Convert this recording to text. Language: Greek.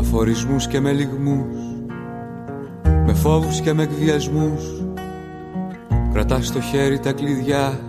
φωτοφορισμούς και με λυγμούς, με φόβους και με εκβιασμούς. Κρατάς στο χέρι τα κλειδιά